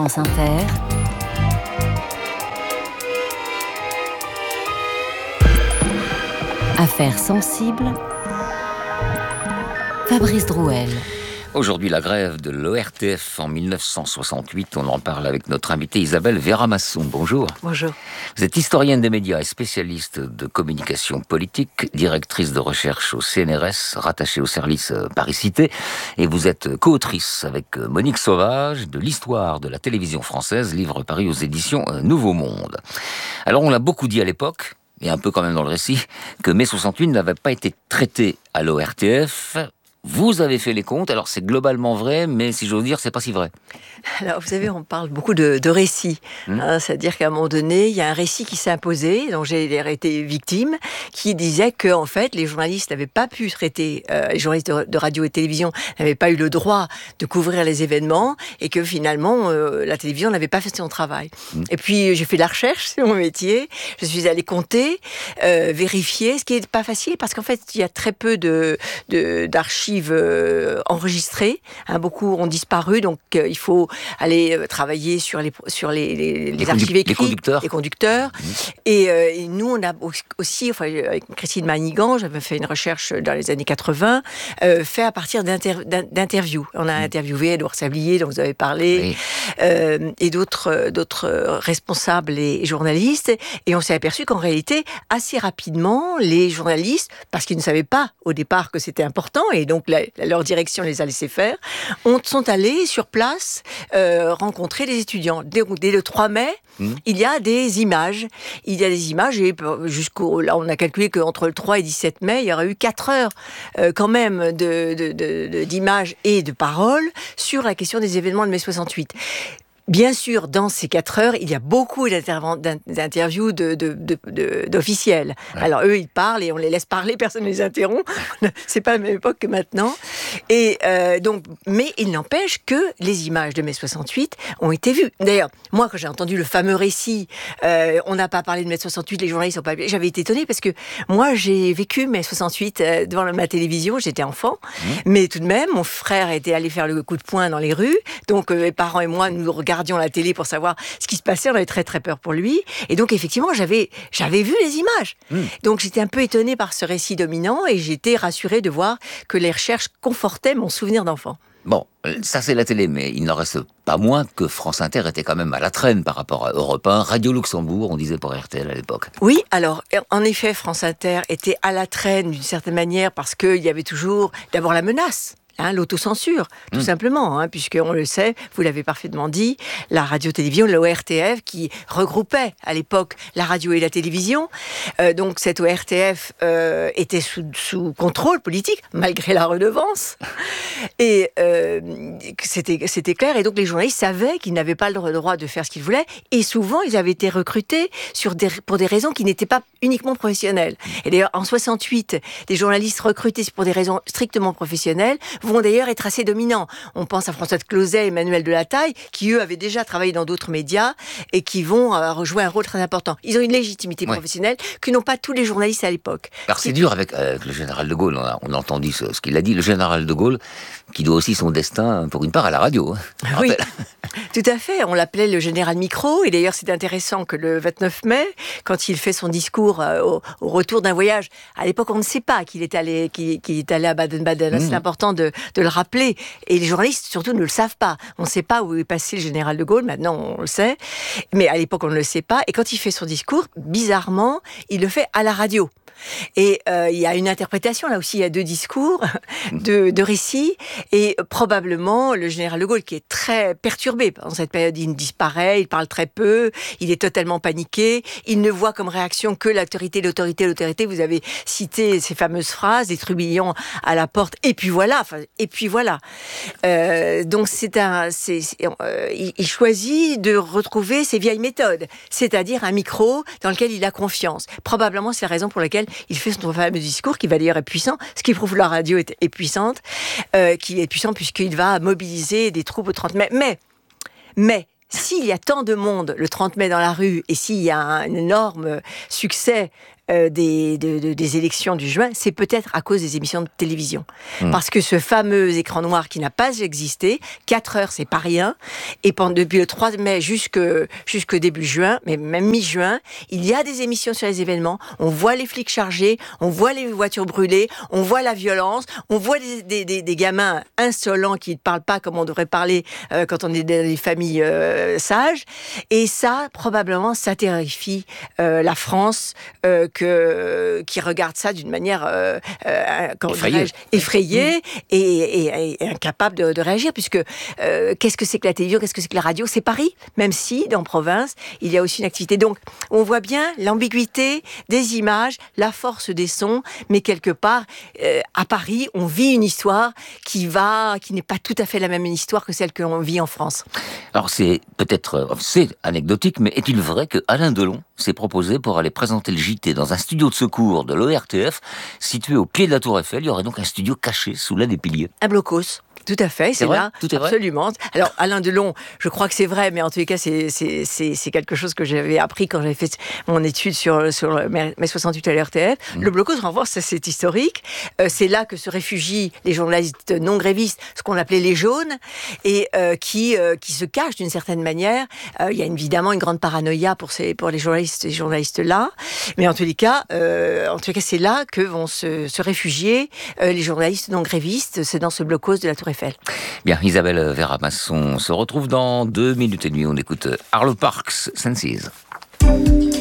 France Inter, Affaires sensibles, Fabrice Drouel. Aujourd'hui, la grève de l'ORTF en 1968, on en parle avec notre invitée Isabelle Vera-Masson. Bonjour. Bonjour. Vous êtes historienne des médias et spécialiste de communication politique, directrice de recherche au CNRS, rattachée au service Paris-Cité, et vous êtes co-autrice avec Monique Sauvage de l'histoire de la télévision française, livre paru aux éditions Nouveau Monde. Alors, on l'a beaucoup dit à l'époque, et un peu quand même dans le récit, que mai 68 n'avait pas été traité à l'ORTF. Vous avez fait les comptes, alors c'est globalement vrai, mais si j'ose dire, c'est pas si vrai. Alors, vous savez, on parle beaucoup de récits. C'est-à-dire qu'à un moment donné, il y a un récit qui s'est imposé, dont j'ai été victime, qui disait que, en fait, les journalistes n'avaient pas pu traiter, les journalistes de radio et télévision n'avaient pas eu le droit de couvrir les événements, et que finalement, la télévision n'avait pas fait son travail. Et puis, j'ai fait de la recherche, c'est mon métier. Je suis allée compter, vérifier, ce qui n'est pas facile, parce qu'en fait, il y a très peu d'archives enregistrées. Beaucoup ont disparu, donc il faut aller travailler sur les archives écrites, les conducteurs. Et nous, on a aussi, avec Christine Manigan, j'avais fait une recherche dans les années 80, fait à partir d'interviews. On a interviewé Édouard Sablier, dont vous avez parlé, et d'autres responsables et journalistes, et on s'est aperçu qu'en réalité, assez rapidement, les journalistes, parce qu'ils ne savaient pas au départ que c'était important, et donc leur direction les a laissés faire, sont allés sur place rencontrer les étudiants. Dès le 3 mai, il y a des images. Il y a des images, et là, on a calculé qu'entre le 3 et 17 mai, il y aurait eu 4 heures quand même d'images et de paroles sur la question des événements de mai 68. Bien sûr, dans ces 4 heures, il y a beaucoup d'interviews d'officiels. Ouais. Alors, eux, ils parlent et on les laisse parler, personne ne les interrompt. C'est pas la même époque que maintenant. Et mais il n'empêche que les images de mai 68 ont été vues. D'ailleurs, moi, quand j'ai entendu le fameux récit, on n'a pas parlé de mai 68, les journalistes n'ont pas... J'avais été étonnée parce que moi, j'ai vécu mai 68 devant ma télévision, j'étais enfant. Mais tout de même, mon frère était allé faire le coup de poing dans les rues. Donc, mes parents et moi, nous regardions la télé pour savoir ce qui se passait, on avait très très peur pour lui, et donc effectivement j'avais vu les images. Donc j'étais un peu étonnée par ce récit dominant, et j'étais rassurée de voir que les recherches confortaient mon souvenir d'enfant. Bon, ça c'est la télé, mais il n'en reste pas moins que France Inter était quand même à la traîne par rapport à Europe 1, Radio Luxembourg, on disait pour RTL à l'époque. Oui, alors en effet, France Inter était à la traîne d'une certaine manière, parce qu'il y avait toujours d'abord la menace. L'autocensure, tout simplement, puisqu'on le sait, vous l'avez parfaitement dit, la radio-télévision, l'ORTF, qui regroupait à l'époque la radio et la télévision. Donc cette ORTF était sous contrôle politique, malgré la redevance. Et c'était clair. Et donc les journalistes savaient qu'ils n'avaient pas le droit de faire ce qu'ils voulaient. Et souvent, ils avaient été recrutés pour des raisons qui n'étaient pas uniquement professionnelles. Et d'ailleurs, en 68, des journalistes recrutés pour des raisons strictement professionnelles vont d'ailleurs être assez dominants. On pense à François de Closet et Emmanuel Delataille, qui eux avaient déjà travaillé dans d'autres médias et qui vont jouer un rôle très important. Ils ont une légitimité professionnelle que n'ont pas tous les journalistes à l'époque. Alors c'est dur avec le général de Gaulle, on a entendu ce qu'il a dit, le général de Gaulle, qui doit aussi son destin, pour une part, à la radio. Oui, tout à fait. On l'appelait le général micro, et d'ailleurs c'est intéressant que le 29 mai, quand il fait son discours au retour d'un voyage, à l'époque on ne sait pas qu'il est allé à Baden-Baden. C'est important de le rappeler, et les journalistes surtout ne le savent pas. On ne sait pas où est passé le général de Gaulle, maintenant on le sait, mais à l'époque on ne le sait pas, et quand il fait son discours, bizarrement, il le fait à la radio. Et il y a une interprétation, là aussi il y a 2 discours, de récits, et probablement le général de Gaulle, qui est très perturbé dans cette période, il disparaît, il parle très peu, il est totalement paniqué, il ne voit comme réaction que l'autorité, vous avez cité ces fameuses phrases, des trubillons à la porte, et puis voilà. Donc il choisit de retrouver ses vieilles méthodes, c'est-à-dire un micro dans lequel il a confiance. Probablement c'est la raison pour laquelle il fait son fameux discours, qui va d'ailleurs être puissant, ce qui prouve que la radio est puissante, qui est puissant puisqu'il va mobiliser des troupes au 30 mai. Mais s'il y a tant de monde le 30 mai dans la rue, et s'il y a un énorme succès des élections du juin, c'est peut-être à cause des émissions de télévision. Parce que ce fameux écran noir qui n'a pas existé, 4 heures, c'est pas rien, et depuis le 3 mai jusque début juin, mais même mi-juin, il y a des émissions sur les événements, on voit les flics chargés, on voit les voitures brûlées, on voit la violence, on voit des gamins insolents qui ne parlent pas comme on devrait parler quand on est dans des familles sages, et ça, probablement, ça terrifie la France qui regarde ça d'une manière effrayée et incapable de réagir, puisque qu'est-ce que c'est que la télévision, qu'est-ce que c'est que la radio, c'est Paris, même si dans province il y a aussi une activité. Donc on voit bien l'ambiguïté des images, la force des sons, mais quelque part à Paris on vit une histoire qui n'est pas tout à fait la même histoire que celle qu'on vit en France. Alors c'est anecdotique, mais est-il vrai que Alain Delon s'est proposé pour aller présenter le JT dans un studio de secours de l'ORTF situé au pied de la Tour Eiffel? Il y aurait donc un studio caché sous l'un des piliers. Un blocos. Tout à fait, c'est vrai, là, tout est vrai. Absolument. Alors Alain Delon, je crois que c'est vrai, mais en tous les cas, c'est quelque chose que j'avais appris quand j'avais fait mon étude sur le mai 68 à l'RTF. Le blocos, en revanche, c'est historique. C'est là que se réfugient les journalistes non grévistes, ce qu'on appelait les jaunes, et qui se cachent d'une certaine manière. Il y a évidemment une grande paranoïa pour les journalistes là, mais en tous les cas, c'est là que vont se réfugier les journalistes non grévistes. C'est dans ce blocos de la Tour Eiffel. Bien, Isabelle Vera-Masson se retrouve dans 2 minutes et demie. On écoute Arlo Parks, Senses.